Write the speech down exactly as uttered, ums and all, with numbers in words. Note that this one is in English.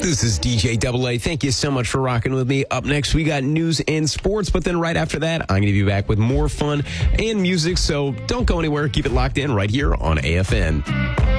This is D J Double A. Thank you so much for rocking with me. Up next, we got news and sports, but then right after that, I'm going to be back with more fun and music. So don't go anywhere. Keep it locked in right here on A F N.